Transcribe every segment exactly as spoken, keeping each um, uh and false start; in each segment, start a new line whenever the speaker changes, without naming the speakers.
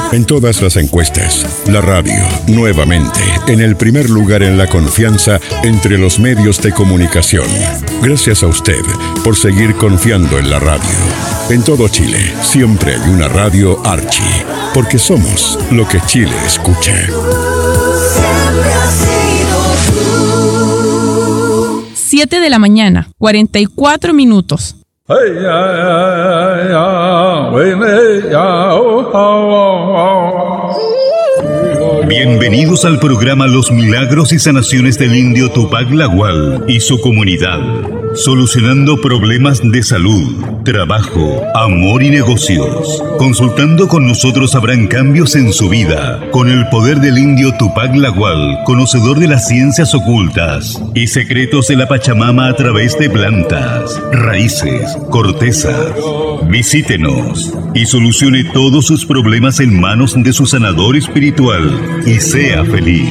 En todas las encuestas, la radio, nuevamente, en el primer lugar en la confianza entre los medios de comunicación. Gracias a usted por seguir confiando en la radio. En todo Chile, siempre hay una radio Archi, porque somos lo que Chile escucha.
siete de la mañana, cuarenta y cuatro minutos.
Bienvenidos al programa Los Milagros y Sanaciones del Indio Tupac Lagual y su comunidad, solucionando problemas de salud, trabajo, amor y negocios. Consultando con nosotros habrán cambios en su vida, con el poder del Indio Tupac Lagual, conocedor de las ciencias ocultas y secretos de la Pachamama a través de plantas, raíces, cortezas. Visítenos y solucione todos sus problemas en manos de su sanador espiritual y sea feliz.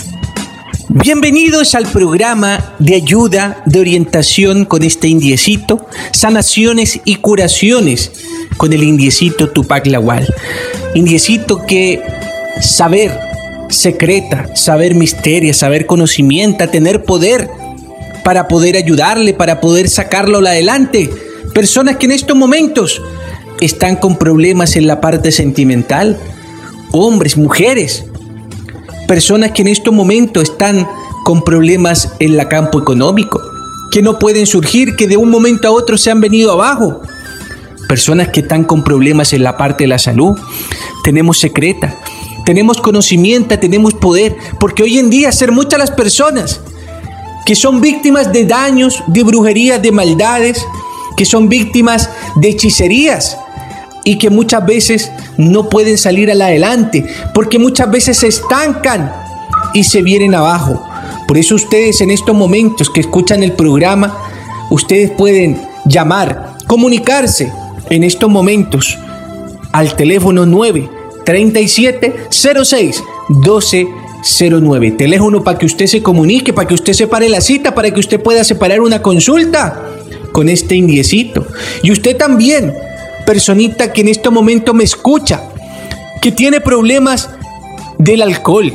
Bienvenidos al programa de ayuda, de orientación con este indiecito, sanaciones y curaciones con el indiecito Tupac Lagual. Indiecito que saber secreta, saber misteria, saber conocimiento, tener poder para poder ayudarle, para poder sacarlo adelante. Personas que en estos momentos están con problemas en la parte sentimental, hombres, mujeres, personas que en estos momentos están con problemas en el campo económico, que no pueden surgir, que de un momento a otro se han venido abajo, personas que están con problemas en la parte de la salud. Tenemos secreta, tenemos conocimiento, tenemos poder, porque hoy en día ser muchas las personas que son víctimas de daños, de brujerías, de maldades, que son víctimas de hechicerías y que muchas veces no pueden salir adelante, porque muchas veces se estancan y se vienen abajo. Por eso ustedes en estos momentos que escuchan el programa, ustedes pueden llamar, comunicarse en estos momentos al teléfono nueve treinta y siete cero seis doce cero nueve. Teléfono para que usted se comunique, para que usted separe la cita, para que usted pueda separar una consulta con este indiecito. Y usted también, personita que en este momento me escucha, que tiene problemas del alcohol,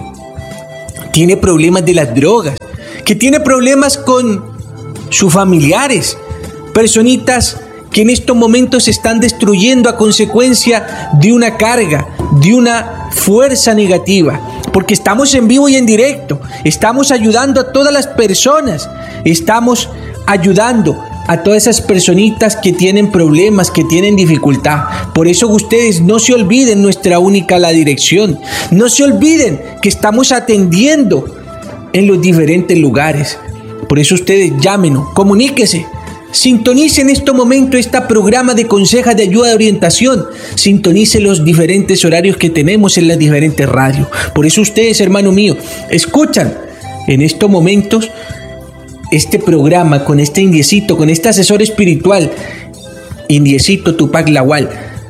tiene problemas de las drogas, que tiene problemas con sus familiares, personitas que en estos momentos se están destruyendo a consecuencia de una carga, de una fuerza negativa, porque estamos en vivo y en directo, estamos ayudando a todas las personas, estamos ayudando a todas esas personitas que tienen problemas, que tienen dificultad. Por eso ustedes no se olviden nuestra única la dirección, no se olviden que estamos atendiendo en los diferentes lugares. Por eso ustedes llámenos, comuníquese, sintonice en este momento este programa de consejas de ayuda de orientación, sintonice los diferentes horarios que tenemos en las diferentes radios. Por eso ustedes, hermano mío, escuchan en estos momentos este programa con este indiecito, con este asesor espiritual, indiecito Tupac Lagual,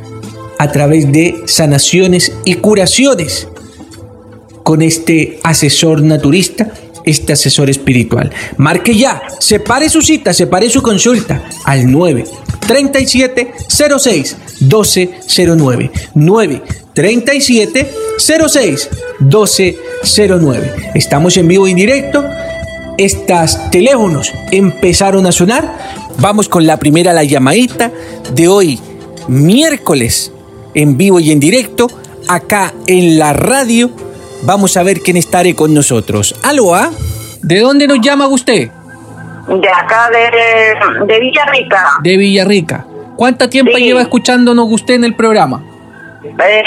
a través de sanaciones y curaciones con este asesor naturista, este asesor espiritual. Marque ya, separe su cita, separe su consulta al nueve treinta y siete cero seis doce cero nueve, nueve treinta y siete cero seis doce cero nueve. Estamos en vivo y en directo. Estos teléfonos empezaron a sonar. Vamos con la primera, la llamadita de hoy, miércoles, en vivo y en directo, acá en la radio. Vamos a ver quién estará con nosotros. ¿Aló? ¿Ah? ¿De dónde nos llama usted?
De acá, de, de Villarrica.
De Villarrica. ¿Cuánto tiempo
Sí.
lleva escuchándonos usted en el programa?
Eh,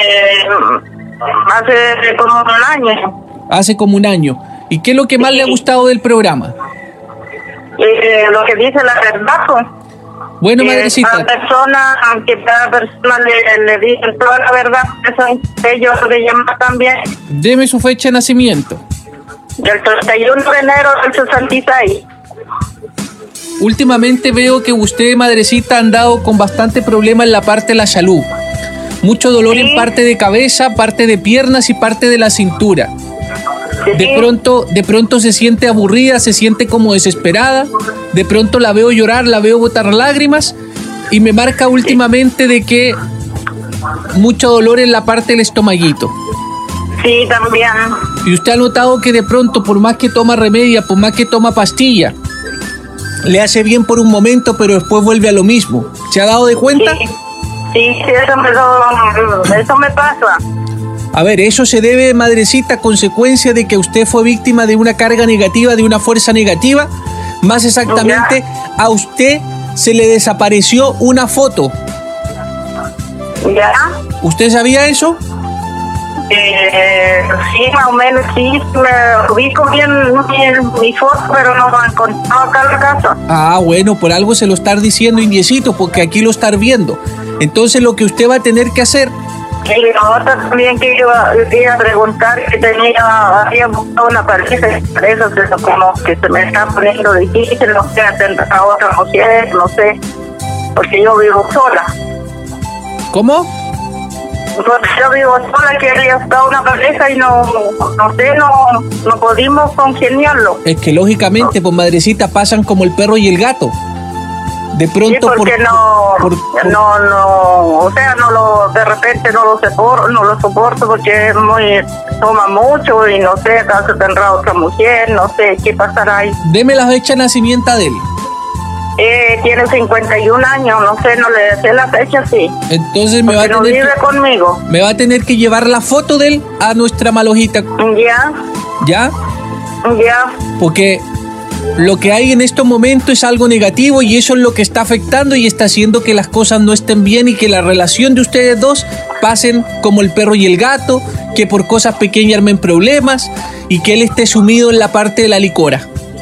hace como un año.
Hace como un año. ¿Y qué es lo que más
Sí.
le ha gustado del programa?
Eh, lo que dice la verdad, pues.
Bueno,
Que
madrecita.
cada persona, aunque cada persona le, le dicen toda la verdad, eso ellos le llaman también.
Deme su fecha de nacimiento.
El treinta y uno de enero del sesenta y seis.
Últimamente veo que usted, madrecita, ha andado con bastante problema en la parte de la salud. Mucho dolor
Sí.
en parte de cabeza, parte de piernas y parte de la cintura. De pronto, de pronto se siente aburrida, se siente como desesperada. De pronto la veo llorar, la veo botar lágrimas y me marca últimamente de que mucho dolor en la parte del estomaguito.
Sí, también.
Y usted ha notado que de pronto, por más que toma remedia, por más que toma pastilla, le hace bien por un momento, pero después vuelve a lo mismo. ¿Se ha dado de cuenta?
Sí, sí, sí, eso me, lo, eso me pasa.
A ver, eso se debe, madrecita, a consecuencia de que usted fue víctima de una carga negativa, de una fuerza negativa. Más exactamente,
Ya.
a usted se le desapareció una foto.
¿Ya?
¿Usted sabía eso?
Eh, sí, más o menos, sí, me ubico bien, bien mi foto, pero no me he encontrado acá en la casa.
Ah, bueno, por algo se lo está diciendo, indiecito, porque aquí lo está viendo. Entonces lo que usted va a tener que hacer...
Y la otra también que iba, iba a preguntar que tenía, había buscado una pareja, eso que como que se me está poniendo difícil, no sé, atender a otra mujer, no sé, porque yo vivo sola.
¿Cómo?
Porque yo vivo sola, quería buscar una pareja y no, no sé, no, no pudimos congeniarlo.
Es que lógicamente, pues madrecita, pasan como el perro y el gato. De pronto
Sí, porque
por,
no,
por- por-
no, no, o sea, no lo, de repente no lo soporto, no lo soporto porque es muy, toma mucho y no sé, acaso tendrá otra mujer, no sé qué pasará ahí.
Deme la fecha de nacimiento de él.
Eh, tiene cincuenta y un años, no sé, no le sé la fecha, sí.
Entonces me va, a
Porque no
tener
vive
que,
conmigo.
me va a tener que llevar la foto de él a nuestra malojita,
Ya,
¿ya?
ya,
Porque lo que hay en estos momentos es algo negativo y eso es lo que está afectando y está haciendo que las cosas no estén bien y que la relación de ustedes dos pasen como el perro y el gato, que por cosas pequeñas armen problemas y que él esté sumido en la parte de la licora.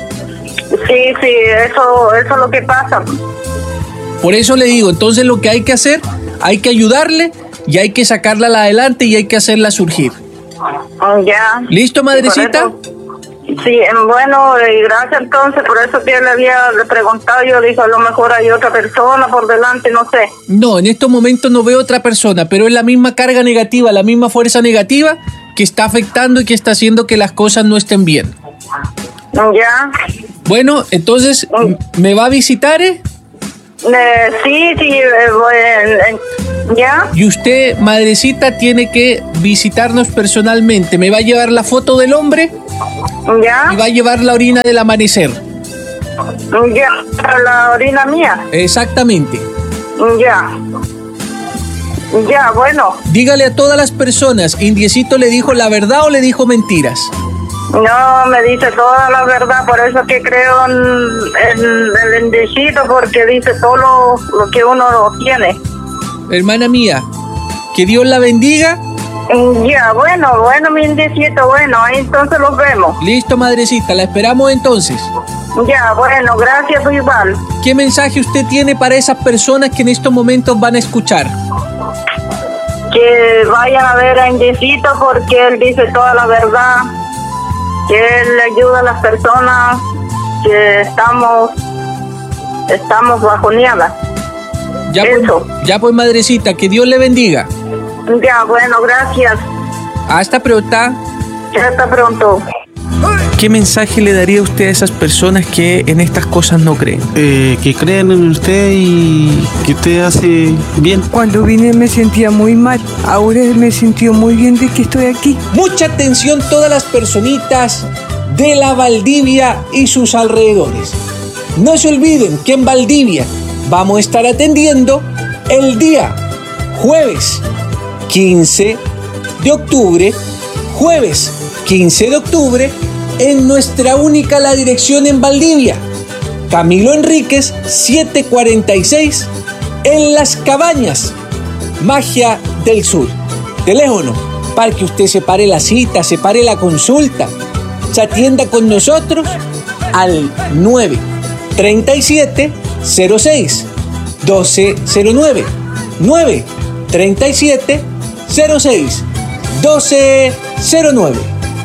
sí, sí, eso, eso es lo que pasa.
Por eso le digo, entonces lo que hay que hacer, hay que ayudarle y hay que sacarla adelante y hay que hacerla surgir.
Ya.
¿Listo, madrecita?
Por eso- Sí, em, bueno, y gracias entonces, por eso que le había le preguntado, yo dije, a lo mejor hay otra persona por delante, no sé.
No, en estos momentos no veo otra persona, pero es la misma carga negativa, la misma fuerza negativa que está afectando y que está haciendo que las cosas no estén bien.
Ya.
Bueno, entonces, m- ¿me va a visitar, eh?
Eh, sí, sí, eh, bueno, eh, ya.
Y usted, madrecita, tiene que visitarnos personalmente. Me va a llevar la foto del hombre y
Ya.
va a llevar la orina del amanecer.
Ya. La orina mía.
Exactamente.
Ya. Ya, bueno.
Dígale a todas las personas, ¿Indiecito le dijo la verdad o le dijo mentiras?
No, me dice toda la verdad, por eso que creo en, en el indecito, porque dice todo lo, lo que uno tiene.
Hermana mía, que Dios la bendiga.
Ya, bueno, bueno, mi indecito, bueno, ahí entonces los vemos.
Listo, madrecita, la esperamos entonces.
Ya, bueno, gracias igual.
¿Qué mensaje usted tiene para esas personas que en estos momentos van a escuchar?
Que vayan a ver a Indecito porque él dice toda la verdad, que él ayuda a las personas que estamos, estamos bajoneadas.
Ya pues,
Eso.
ya pues, madrecita, que Dios le bendiga.
Ya, bueno, gracias.
Hasta pronto.
Hasta pronto.
¿Qué mensaje le daría usted a esas personas que en estas cosas no creen?
Eh, que crean en usted y que usted hace bien.
Cuando vine me sentía muy mal, ahora me siento muy bien de que estoy aquí.
Mucha atención todas las personitas de la Valdivia y sus alrededores. No se olviden que en Valdivia vamos a estar atendiendo el día jueves quince de octubre, jueves quince de octubre, en nuestra única la dirección en Valdivia, Camilo Enríquez setecientos cuarenta y seis, en Las Cabañas, Magia del Sur. Teléfono para que usted separe la cita, separe la consulta, se atienda con nosotros al nueve treinta y siete cero seis doce cero nueve, nueve treinta y siete cero seis doce cero nueve.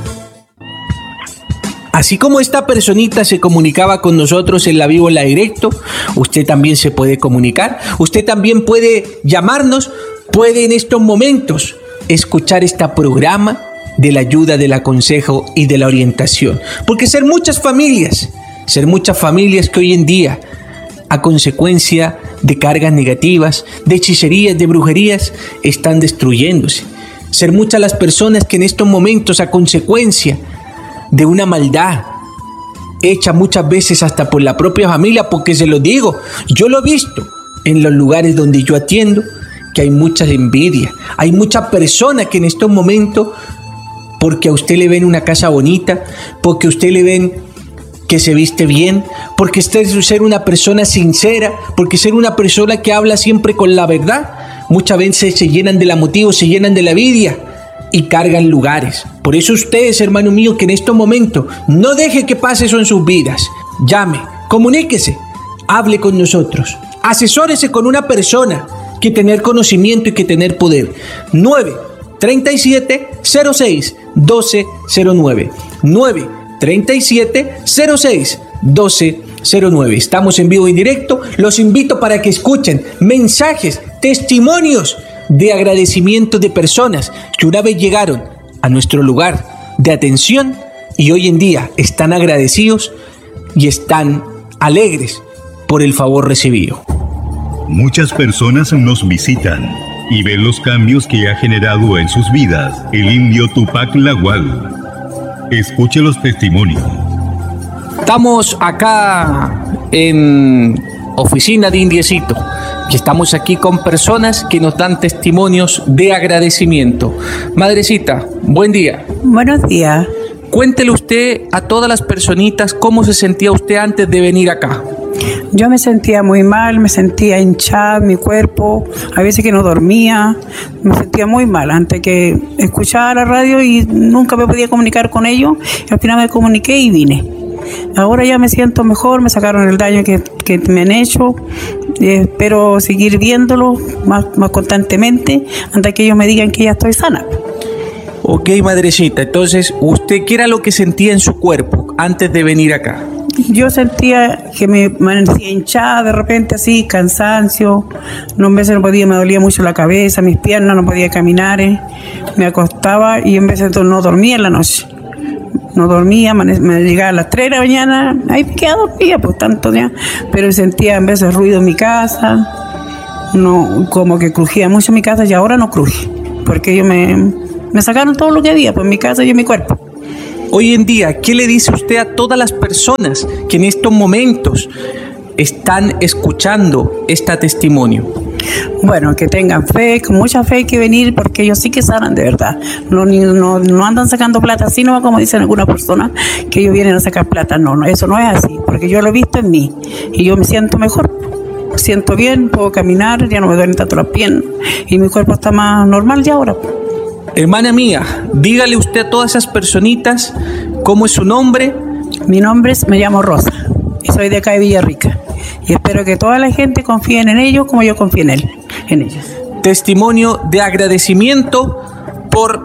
Así como esta personita se comunicaba con nosotros en la vivo, en la directo, usted también se puede comunicar, usted también puede llamarnos, puede en estos momentos escuchar este programa de la ayuda, del aconsejo y de la orientación. Porque ser muchas familias, ser muchas familias que hoy en día, a consecuencia de cargas negativas, de hechicerías, de brujerías, están destruyéndose. Ser muchas las personas que en estos momentos, a consecuencia de una maldad hecha muchas veces hasta por la propia familia, porque se lo digo, yo lo he visto en los lugares donde yo atiendo, que hay mucha envidia, hay muchas personas que en estos momentos, porque a usted le ven una casa bonita, porque a usted le ven que se viste bien, porque usted es ser una persona sincera, porque ser una persona que habla siempre con la verdad, muchas veces se llenan de la motivo, se llenan de la envidia y cargan lugares. Por eso ustedes, hermano mío, que en estos momentos no deje que pase eso en sus vidas. Llame, comuníquese, hable con nosotros, asesórese con una persona que tener conocimiento y que tener poder. nueve treinta y siete cero seis doce cero nueve nueve treinta y siete cero seis doce cero nueve. Estamos en vivo y en directo. Los invito para que escuchen mensajes, testimonios de agradecimiento de personas que una vez llegaron a nuestro lugar de atención y hoy en día están agradecidos y están alegres por el favor recibido.
Muchas personas nos visitan y ven los cambios que ha generado en sus vidas el indio Tupac Lagual. Escuche los testimonios.
Estamos acá en oficina de Indiecito, que estamos aquí con personas que nos dan testimonios de agradecimiento. Madrecita, buen día.
Buenos días.
Cuéntele usted a todas las personitas cómo se sentía usted antes de venir acá.
Yo me sentía muy mal, me sentía hinchada mi cuerpo, a veces que no dormía, me sentía muy mal antes que escuchaba la radio y nunca me podía comunicar con ellos. Y al final me comuniqué y vine. Ahora ya me siento mejor, me sacaron el daño que, que me han hecho. Eh, espero seguir viéndolo más, más constantemente hasta que ellos me digan que ya estoy sana.
Ok, madrecita, entonces, ¿usted qué era lo que sentía en su cuerpo antes de venir acá?
Yo sentía que me amanecía hinchada de repente, así, cansancio. No, en vez de no podía, me dolía mucho la cabeza, mis piernas, no podía caminar. Eh. Me acostaba y en vez de no dormía en la noche. No dormía, me llegaba a las tres de la mañana, ahí me quedaba dormida, pues tanto ya. Pero sentía en vez de ruido en mi casa, no, como que crujía mucho en mi casa y ahora no cruje. Porque ellos me, me sacaron todo lo que había, pues en mi casa y en mi cuerpo.
Hoy en día, ¿qué le dice usted a todas las personas que en estos momentos están escuchando este testimonio?
Bueno, que tengan fe, con mucha fe hay que venir porque ellos sí que sanan de verdad. No, ni, no, no andan sacando plata así, no como dicen algunas personas, que ellos vienen a sacar plata. No, no, eso no es así, porque yo lo he visto en mí y yo me siento mejor. Me siento bien, puedo caminar, ya no me duelen tanto las piernas y mi cuerpo está más normal ya ahora.
Hermana mía, dígale usted a todas esas personitas cómo es su nombre.
Mi nombre es, me llamo Rosa y soy de acá de Villarrica. Y espero que toda la gente confíe en ellos como yo confío en él, en ellos.
Testimonio de agradecimiento por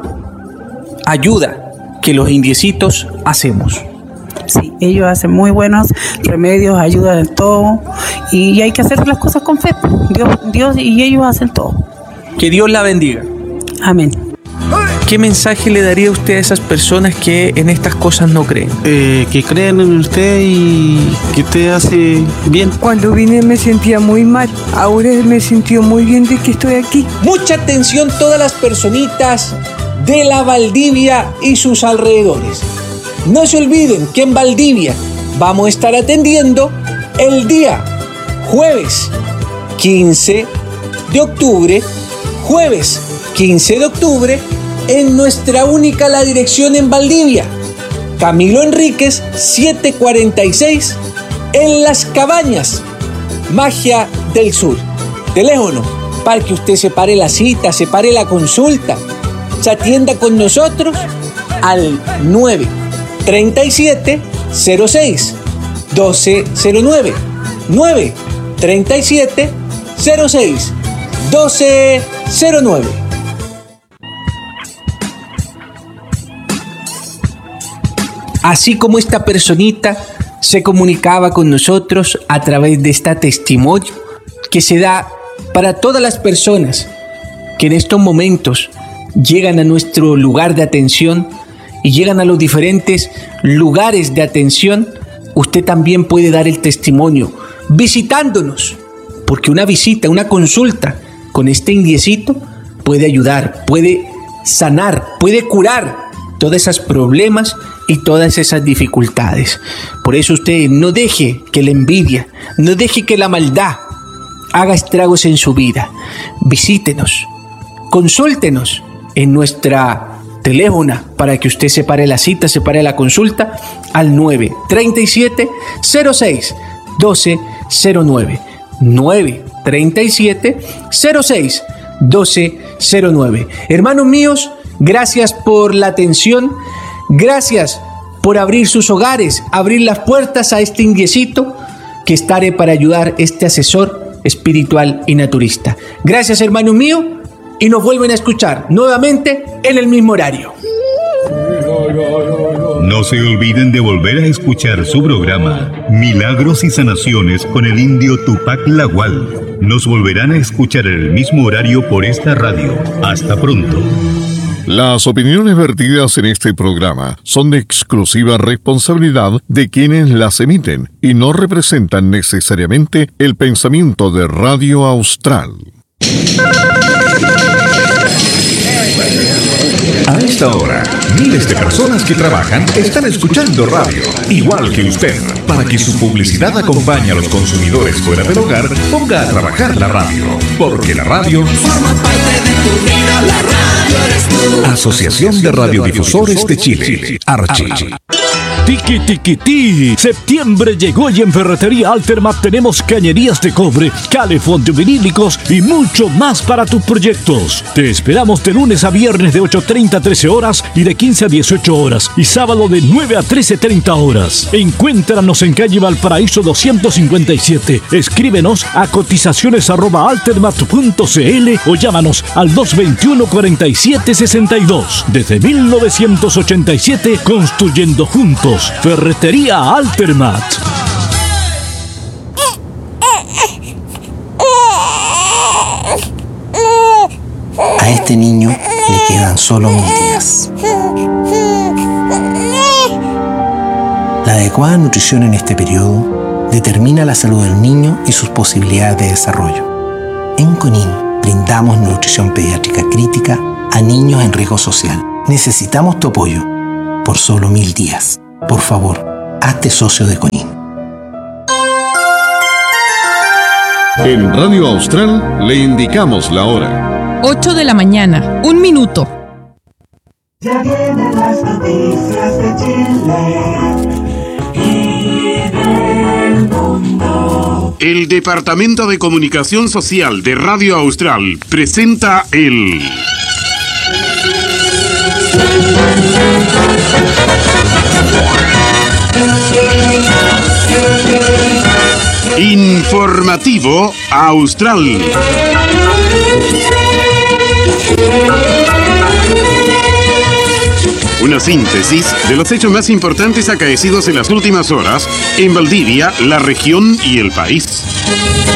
ayuda que los indiecitos hacemos.
Sí, ellos hacen muy buenos remedios, ayudan en todo y hay que hacer las cosas con fe. Dios, Dios y ellos hacen todo.
Que Dios la bendiga.
Amén.
¿Qué mensaje le daría usted a esas personas que en estas cosas no creen?
Eh, que crean en usted y que usted hace bien.
Cuando vine me sentía muy mal, ahora me siento muy bien de que estoy aquí.
Mucha atención todas las personitas de la Valdivia y sus alrededores. No se olviden que en Valdivia vamos a estar atendiendo el día jueves quince de octubre, jueves quince de octubre, en nuestra única la dirección en Valdivia, Camilo Enríquez setecientos cuarenta y seis, en Las Cabañas, Magia del Sur. Teléfono para que usted separe la cita, separe la consulta, se atienda con nosotros al nueve treinta y siete cero seis doce cero nueve nueve treinta y siete cero seis doce cero nueve. Así como esta personita se comunicaba con nosotros a través de este testimonio que se da para todas las personas que en estos momentos llegan a nuestro lugar de atención y llegan a los diferentes lugares de atención, usted también puede dar el testimonio visitándonos porque una visita, una consulta con este indiecito puede ayudar, puede sanar, puede curar todos esos problemas y todas esas dificultades. Por eso usted no deje que la envidia, no deje que la maldad haga estragos en su vida. Visítenos, consúltenos en nuestra teléfono para que usted separe la cita, separe la consulta al nueve treinta y siete cero seis doce cero nueve. nueve treinta y siete cero seis doce cero nueve. Hermanos míos, gracias por la atención, gracias por abrir sus hogares, abrir las puertas a este indiecito que estaré para ayudar este asesor espiritual y naturista. Gracias, hermano mío, y nos vuelven a escuchar nuevamente en el mismo horario.
No se olviden de volver a escuchar su programa Milagros y Sanaciones con el indio Tupac Lagual. Nos volverán a escuchar en el mismo horario por esta radio. Hasta pronto.
Las opiniones vertidas en este programa son de exclusiva responsabilidad de quienes las emiten y no representan necesariamente el pensamiento de Radio Austral.
A esta hora, miles de personas que trabajan están escuchando radio, igual que usted. Para que su publicidad acompañe a los consumidores fuera del hogar, ponga a trabajar la radio. Porque la radio forma parte de tu vida, la radio eres tú. Asociación de Radiodifusores de Chile, Archi.
Tiki tiki ti. Septiembre llegó y en Ferretería Altermat tenemos cañerías de cobre, calefón de vinílicos y mucho más para tus proyectos. Te esperamos de lunes a viernes de ocho treinta a trece horas y de quince a dieciocho horas y sábado de nueve a trece treinta horas. Encuéntranos en calle Valparaíso doscientos cincuenta y siete. Escríbenos a cotizaciones arroba altermat punto cl o llámanos al dos veintiuno cuarenta y siete sesenta y dos. Desde mil novecientos ochenta y siete, construyendo juntos. Ferretería Altermat.
A este niño le quedan solo mil días. La adecuada nutrición en este periodo determina la salud del niño y sus posibilidades de desarrollo. En CONIN brindamos nutrición pediátrica crítica a niños en riesgo social. Necesitamos tu apoyo por solo mil días. Por favor, hazte socio de CONIN.
En Radio Austral le indicamos la hora.
ocho de la mañana, un minuto.
Ya vienen las noticias de Chile y del mundo.
El Departamento de Comunicación Social de Radio Austral presenta el Informativo Austral. Una síntesis de los hechos más importantes acaecidos en las últimas horas en Valdivia, la región y el país.